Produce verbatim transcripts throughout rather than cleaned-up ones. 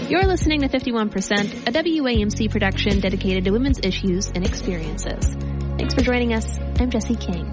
You're listening to fifty-one percent, a W A M C production dedicated to women's issues and experiences. Thanks for joining us. I'm Jessie King.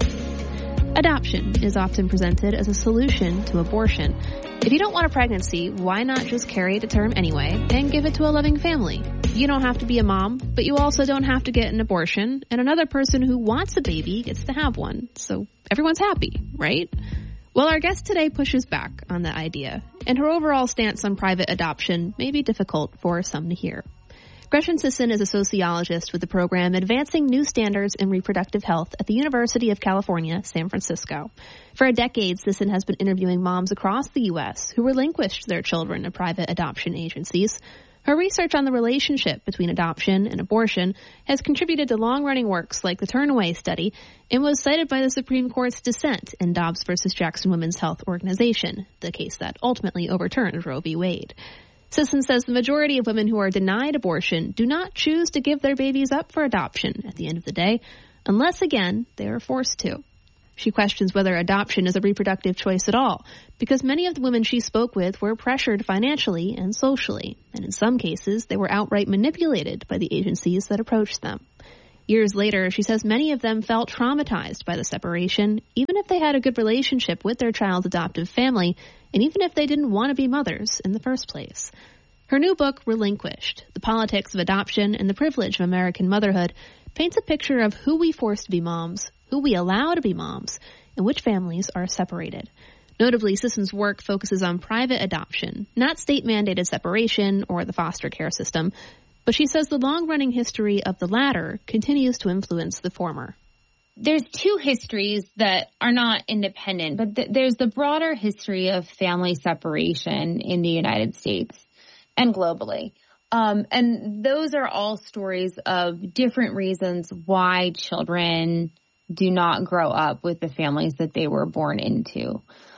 Adoption is often presented as a solution to abortion. If you don't want a pregnancy, why not just carry to term anyway and give it to a loving family? You don't have to be a mom, but you also don't have to get an abortion, and another person who wants a baby gets to have one. So everyone's happy, right? Well, our guest today pushes back on the idea, and her overall stance on private adoption may be difficult for some to hear. Gretchen Sisson is a sociologist with the program Advancing New Standards in Reproductive Health at the University of California, San Francisco. For a decade, Sisson has been interviewing moms across the U S who relinquished their children to private adoption agencies. Her research on the relationship between adoption and abortion has contributed to long-running works like the Turnaway Study and was cited by the Supreme Court's dissent in Dobbs versus Jackson Women's Health Organization, the case that ultimately overturned Roe v. Wade. Sisson says the majority of women who are denied abortion do not choose to give their babies up for adoption at the end of the day, unless, again, they are forced to. She questions whether adoption is a reproductive choice at all, because many of the women she spoke with were pressured financially and socially, and in some cases, they were outright manipulated by the agencies that approached them. Years later, she says many of them felt traumatized by the separation, even if they had a good relationship with their child's adoptive family, and even if they didn't want to be mothers in the first place. Her new book, Relinquished: The Politics of Adoption and the Privilege of American Motherhood, paints a picture of who we force to be moms, who we allow to be moms, and which families are separated. Notably, Sisson's work focuses on private adoption, not state-mandated separation or the foster care system, but she says the long-running history of the latter continues to influence the former. There's two histories that are not independent, but th- there's the broader history of family separation in the United States and globally. Um, and those are all stories of different reasons why children do not grow up with the families that they were born into.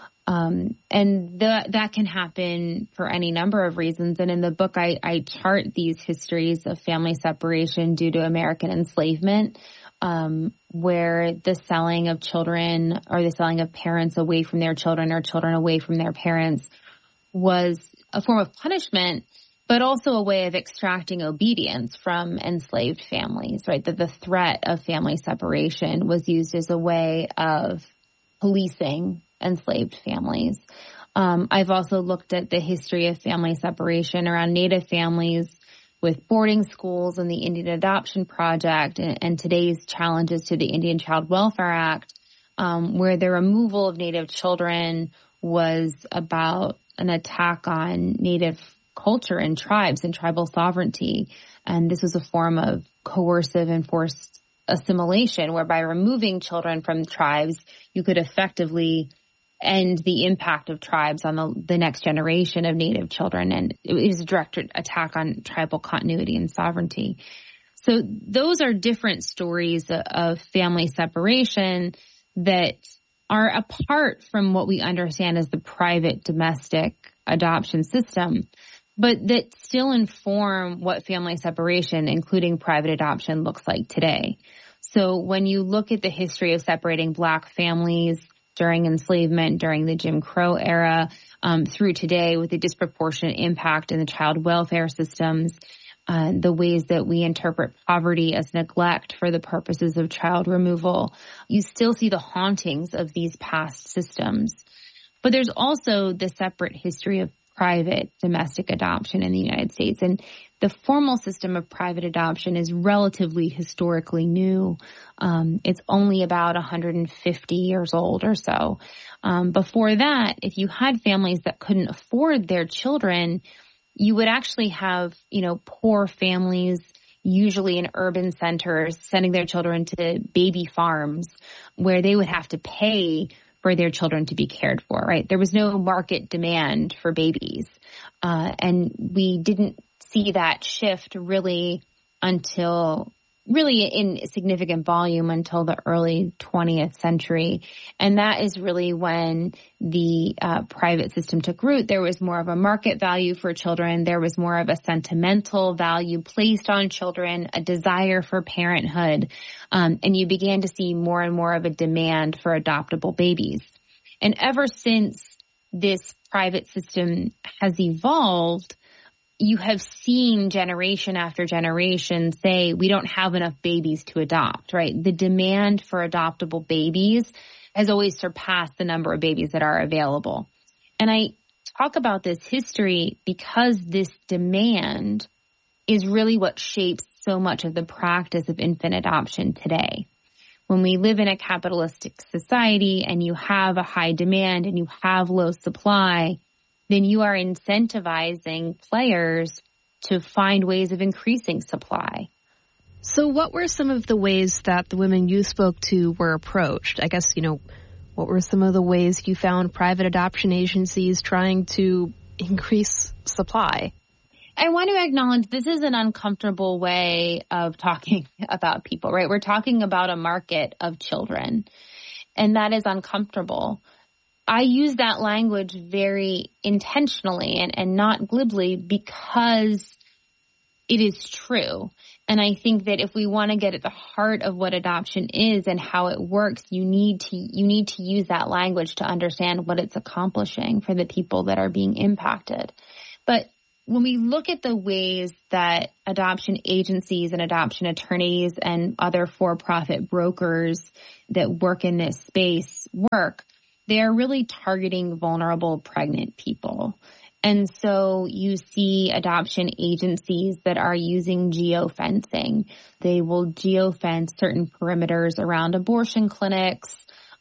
Um, and the, that can happen for any number of reasons. And in the book, I, I chart these histories of family separation due to American enslavement, um, where the selling of children or the selling of parents away from their children or children away from their parents was a form of punishment, but also a way of extracting obedience from enslaved families, right? That the threat of family separation was used as a way of policing enslaved families. Um, I've also looked at the history of family separation around Native families with boarding schools and the Indian Adoption Project and, and today's challenges to the Indian Child Welfare Act, um, where the removal of Native children was about an attack on Native culture and tribes and tribal sovereignty. And this was a form of coercive and forced assimilation, whereby removing children from the tribes, you could effectively end the impact of tribes on the, the next generation of Native children. And it was a direct attack on tribal continuity and sovereignty. So those are different stories of family separation that are apart from what we understand as the private domestic adoption system, but that still inform what family separation, including private adoption, looks like today. So when you look at the history of separating Black families during enslavement, during the Jim Crow era, um, through today with the disproportionate impact in the child welfare systems, uh, the ways that we interpret poverty as neglect for the purposes of child removal, you still see the hauntings of these past systems. But there's also the separate history of private domestic adoption in the United States. And the formal system of private adoption is relatively historically new. Um, it's only about one hundred fifty years old or so. Um, before that, if you had families that couldn't afford their children, you would actually have, you know, poor families, usually in urban centers, sending their children to baby farms where they would have to pay for their children to be cared for, right? There was no market demand for babies. Uh, and we didn't see that shift really until, really in significant volume until the early twentieth century. And that is really when the uh, private system took root. There was more of a market value for children. There was more of a sentimental value placed on children, a desire for parenthood. Um, and you began to see more and more of a demand for adoptable babies. And ever since this private system has evolved, you have seen generation after generation say we don't have enough babies to adopt, right? The demand for adoptable babies has always surpassed the number of babies that are available. And I talk about this history because this demand is really what shapes so much of the practice of infant adoption today. When we live in a capitalistic society and you have a high demand and you have low supply, then you are incentivizing players to find ways of increasing supply. So what were some of the ways that the women you spoke to were approached? I guess, you know, what were some of the ways you found private adoption agencies trying to increase supply? I want to acknowledge this is an uncomfortable way of talking about people, right? We're talking about a market of children, and that is uncomfortable. I use that language very intentionally and, and not glibly because it is true. And I think that if we want to get at the heart of what adoption is and how it works, you need to you need to use that language to understand what it's accomplishing for the people that are being impacted. But when we look at the ways that adoption agencies and adoption attorneys and other for-profit brokers that work in this space work, they are really targeting vulnerable pregnant people. And so you see adoption agencies that are using geofencing. They will geofence certain perimeters around abortion clinics,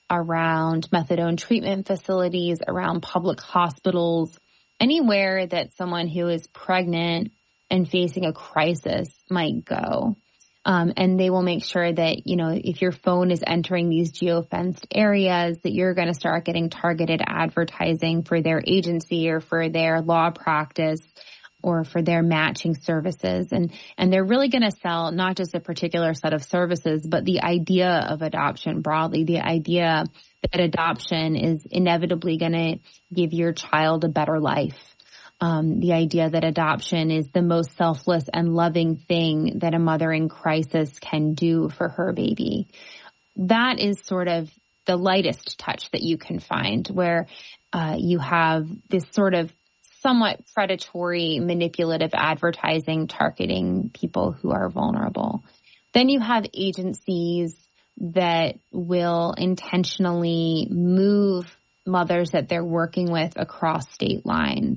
around methadone treatment facilities, around public hospitals, anywhere that someone who is pregnant and facing a crisis might go. Um, and they will make sure that, you know, if your phone is entering these geofenced areas, that you're going to start getting targeted advertising for their agency or for their law practice or for their matching services. And, and they're really going to sell not just a particular set of services, but the idea of adoption broadly, the idea that adoption is inevitably going to give your child a better life. Um, the idea that adoption is the most selfless and loving thing that a mother in crisis can do for her baby. That is sort of the lightest touch that you can find, where uh, you have this sort of somewhat predatory, manipulative advertising targeting people who are vulnerable. Then you have agencies that will intentionally move mothers that they're working with across state lines.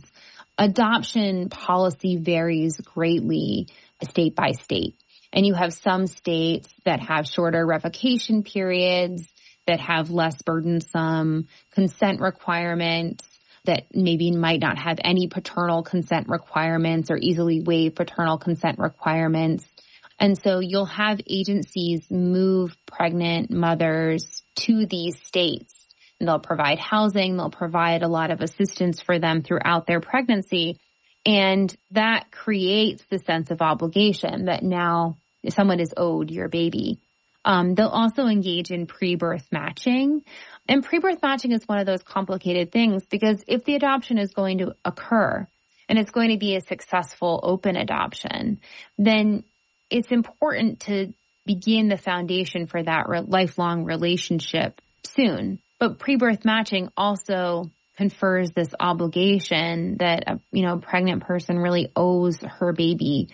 Adoption policy varies greatly state by state. And you have some states that have shorter revocation periods, that have less burdensome consent requirements, that maybe might not have any paternal consent requirements or easily waive paternal consent requirements. And so you'll have agencies move pregnant mothers to these states. And they'll provide housing, they'll provide a lot of assistance for them throughout their pregnancy. And that creates the sense of obligation that now someone is owed your baby. Um, they'll also engage in pre-birth matching. And pre-birth matching is one of those complicated things because if the adoption is going to occur and it's going to be a successful open adoption, then it's important to begin the foundation for that re- lifelong relationship soon. But pre-birth matching also confers this obligation that a, you know, a pregnant person really owes her baby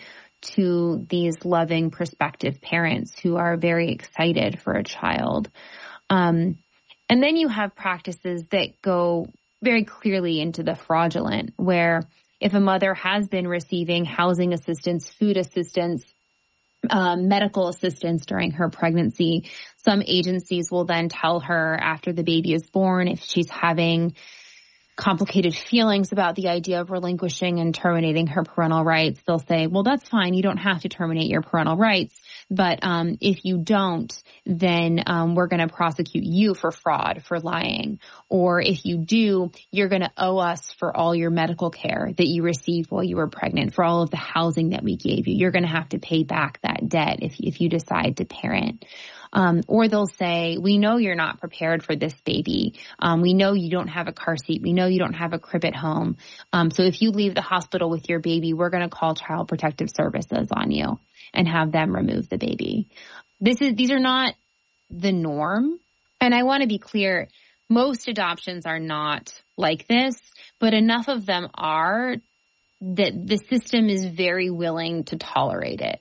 to these loving prospective parents who are very excited for a child. Um, and then you have practices that go very clearly into the fraudulent, where if a mother has been receiving housing assistance, food assistance, Um, medical assistance during her pregnancy, some agencies will then tell her after the baby is born, if she's having complicated feelings about the idea of relinquishing and terminating her parental rights, they'll say, well, that's fine. You don't have to terminate your parental rights. But um, if you don't, then um, we're going to prosecute you for fraud, for lying. Or if you do, you're going to owe us for all your medical care that you received while you were pregnant, for all of the housing that we gave you. You're going to have to pay back that debt if, if you decide to parent. Um, or they'll say, we know you're not prepared for this baby. Um, we know you don't have a car seat. We know you don't have a crib at home. Um, so if you leave the hospital with your baby, we're going to call Child Protective Services on you and have them remove the baby. This is, these are not the norm. And I want to be clear, most adoptions are not like this, but enough of them are that the system is very willing to tolerate it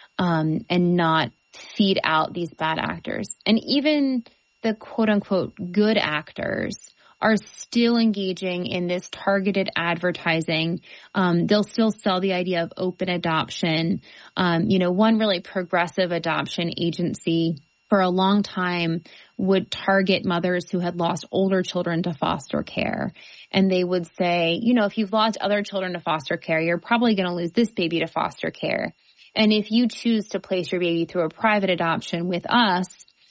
um, and not feed out these bad actors. And even the quote unquote good actors are still engaging in this targeted advertising. Um, they'll still sell the idea of open adoption. Um, you know, one really progressive adoption agency for a long time would target mothers who had lost older children to foster care. And they would say, you know, if you've lost other children to foster care, you're probably going to lose this baby to foster care. And if you choose to place your baby through a private adoption with us,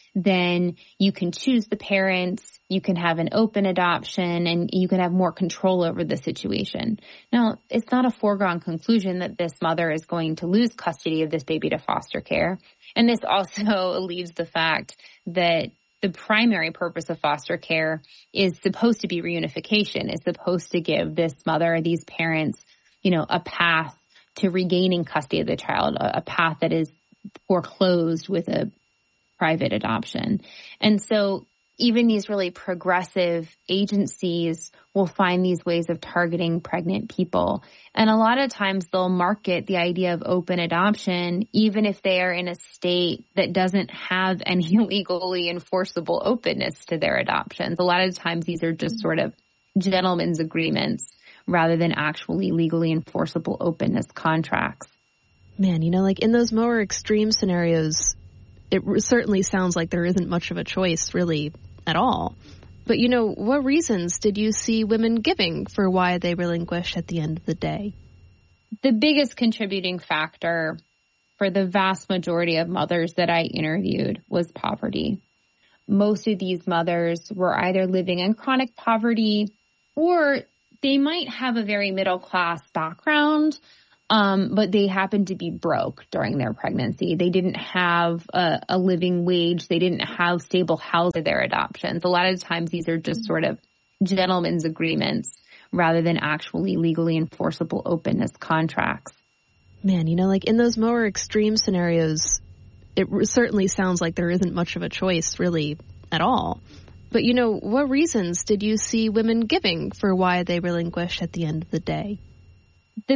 then you can choose the parents, you can have an open adoption, and you can have more control over the situation. Now, it's not a foregone conclusion that this mother is going to lose custody of this baby to foster care. And this also leaves the fact that the primary purpose of foster care is supposed to be reunification, is supposed to give this mother, these parents, you know, a path to regaining custody of the child, a, a path that is foreclosed with a private adoption. And so even these really progressive agencies will find these ways of targeting pregnant people. And a lot of times they'll market the idea of open adoption, even if they are in a state that doesn't have any legally enforceable openness to their adoptions. A lot of times these are just sort of gentlemen's agreements rather than actually legally enforceable openness contracts. Man, you know, like in those more extreme scenarios, it certainly sounds like there isn't much of a choice really at all. But, you know, what reasons did you see women giving for why they relinquish at the end of the day? The biggest contributing factor for the vast majority of mothers that I interviewed was poverty. Most of these mothers were either living in chronic poverty or they might have a very middle-class background, Um, but they happened to be broke during their pregnancy. They didn't have a, a living wage. They didn't have stable housing for their adoptions. A lot of times these are just sort of gentlemen's agreements rather than actually legally enforceable openness contracts. Man, you know, like in those more extreme scenarios, it certainly sounds like there isn't much of a choice really at all. But, you know, what reasons did you see women giving for why they relinquish at the end of the day?